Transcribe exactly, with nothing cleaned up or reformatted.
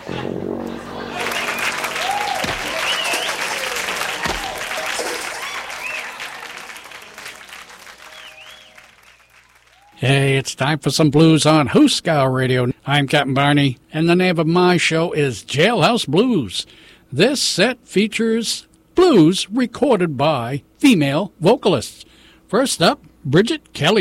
Hey, it's time for some blues on Hooskow Radio. I'm Captain Barney, and the name of my show is Jailhouse Blues. This set features blues recorded by female vocalists. First up, Bridget Kelly.